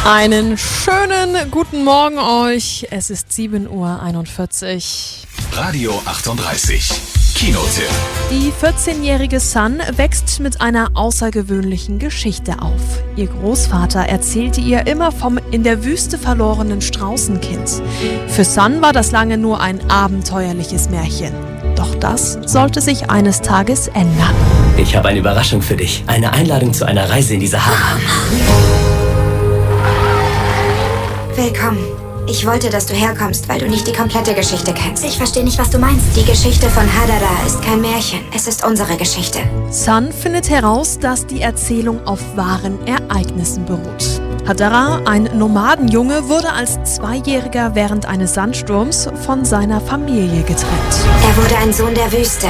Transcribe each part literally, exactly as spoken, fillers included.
Einen schönen guten Morgen euch. Es ist sieben Uhr einundvierzig. Radio achtunddreißig. Kinotipp. Die vierzehnjährige Sun wächst mit einer außergewöhnlichen Geschichte auf. Ihr Großvater erzählte ihr immer vom in der Wüste verlorenen Straußenkind. Für Sun war das lange nur ein abenteuerliches Märchen. Doch das sollte sich eines Tages ändern. Ich habe eine Überraschung für dich. Eine Einladung zu einer Reise in die Sahara. Willkommen. Ich wollte, dass du herkommst, weil du nicht die komplette Geschichte kennst. Ich verstehe nicht, was du meinst. Die Geschichte von Hadara ist kein Märchen. Es ist unsere Geschichte. Sun findet heraus, dass die Erzählung auf wahren Ereignissen beruht. Hadara, ein Nomadenjunge, wurde als Zweijähriger während eines Sandsturms von seiner Familie getrennt. Er wurde ein Sohn der Wüste.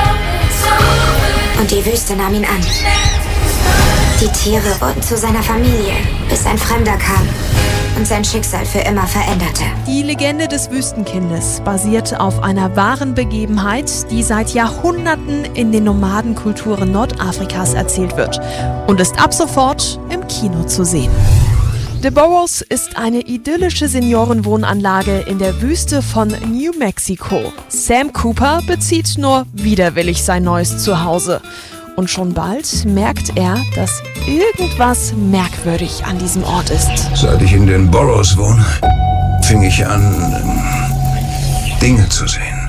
Und die Wüste nahm ihn an. Die Tiere wurden zu seiner Familie, bis ein Fremder kam und sein Schicksal für immer veränderte. Die Legende des Wüstenkindes basiert auf einer wahren Begebenheit, die seit Jahrhunderten in den Nomadenkulturen Nordafrikas erzählt wird und ist ab sofort im Kino zu sehen. The Burrows ist eine idyllische Seniorenwohnanlage in der Wüste von New Mexico. Sam Cooper bezieht nur widerwillig sein neues Zuhause. Und schon bald merkt er, dass irgendwas merkwürdig an diesem Ort ist. Seit ich in den Burrows wohne, fing ich an, ähm, Dinge zu sehen.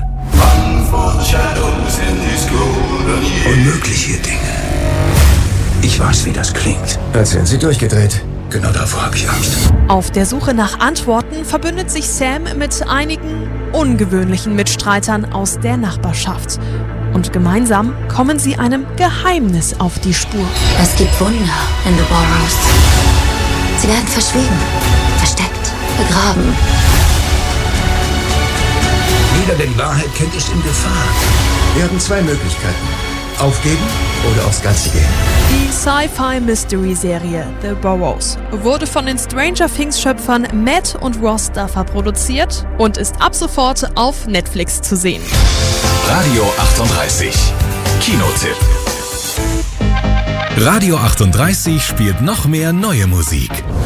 Unmögliche Dinge. Ich weiß, wie das klingt. Als wären sie durchgedreht. Genau davor habe ich Angst. Auf der Suche nach Antworten verbündet sich Sam mit einigen ungewöhnlichen Mitstreitern aus der Nachbarschaft. Und gemeinsam kommen sie einem Geheimnis auf die Spur. Es gibt Wunder in The Burrows. Sie werden verschwiegen, versteckt, begraben. Jeder, der die Wahrheit kennt, ist in Gefahr. Wir haben zwei Möglichkeiten. Aufgeben oder aufs Ganze gehen. Die Sci-Fi-Mystery-Serie The Burrows wurde von den Stranger Things-Schöpfern Matt und Ross Duffer produziert und ist ab sofort auf Netflix zu sehen. Radio achtunddreißig. Kinotipp. Radio achtunddreißig spielt noch mehr neue Musik.